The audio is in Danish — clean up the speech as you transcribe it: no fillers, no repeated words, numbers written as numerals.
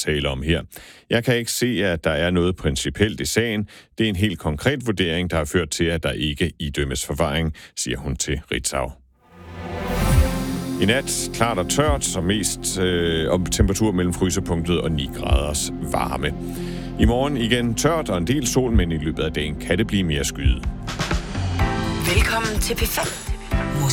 tale om her. Jeg kan ikke se, at der er noget principielt i sagen. Det er en helt konkret vurdering, der har ført til, at der ikke idømmes forvaring, siger hun til Ritzau. I nat klart og tørt, og mest om temperatur mellem frysepunktet og 9 graders varme. I morgen igen tørt og en del sol, men i løbet af dagen kan det blive mere skyet. Velkommen til P5.